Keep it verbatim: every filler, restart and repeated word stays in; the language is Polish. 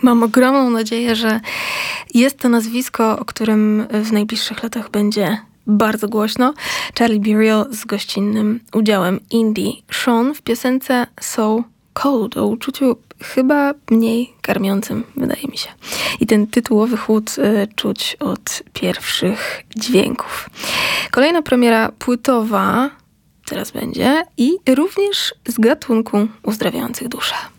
Mam ogromną nadzieję, że jest to nazwisko, o którym w najbliższych latach będzie bardzo głośno. Charlie Be Real z gościnnym udziałem Indie Sean w piosence So Cold, o uczuciu chyba mniej karmiącym, wydaje mi się. I ten tytułowy chłód y, czuć od pierwszych dźwięków. Kolejna premiera płytowa teraz będzie i również z gatunku uzdrawiających duszę.